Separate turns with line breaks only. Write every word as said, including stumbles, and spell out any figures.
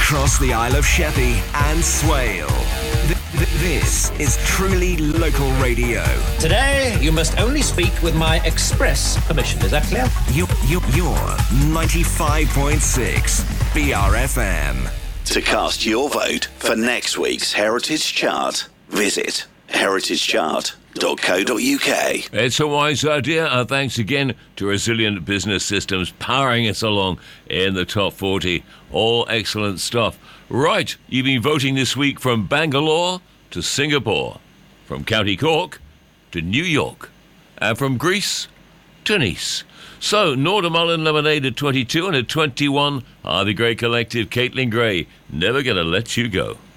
across the Isle of Sheppey and Swale. Th- th- this is truly local radio.
Today, you must only speak with my express permission. Is that clear?
You, you, you're ninety-five point six B R F M.
To cast your vote for next week's Heritage Chart, visit heritage chart dot co dot uk.
It's a wise idea. Uh, thanks again to Resilient Business Systems powering us along in the top forty. All excellent stuff. Right, you've been voting this week from Bangalore to Singapore, from County Cork to New York, and from Greece to Nice. So, Norda Mullen Lemonade at twenty-two, and at twenty-one, are the Grey Collective, Caitlin Gray, Never Gonna Let You Go.